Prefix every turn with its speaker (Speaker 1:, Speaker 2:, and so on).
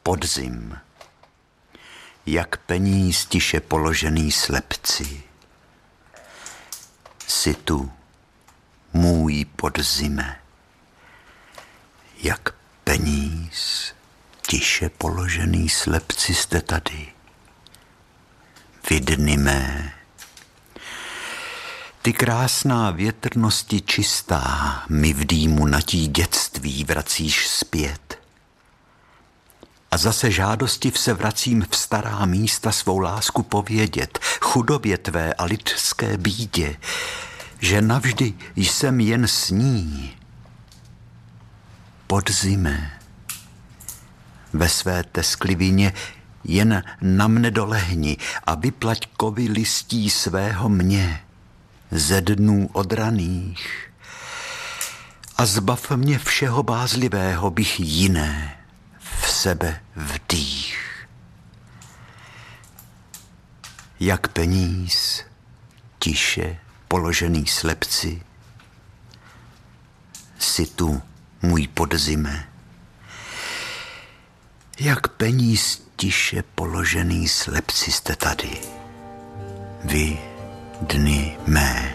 Speaker 1: Podzim. Jak peníz tiše položený slepci. Jsi tu, můj podzime. Jak peníz tiše položený slepci jste tady. Vy dny mé. Ty krásná větrnosti čistá mi v dýmu natí dětství vracíš zpět. A zase žádostiv se vracím v stará místa svou lásku povědět, chudobě tvé a lidské bídě, že navždy jsem jen s ní. Podzime, ve své tesklivině jen na mne dolehni a vyplať kovy listí svého mě ze dnů odraných a zbav mě všeho bázlivého, bych jiné v sebe vdých. Jak peníz tiše položený slepci, jsi tu, můj podzime. Jak peníz tiše položený slepci jste tady, vy dny mé.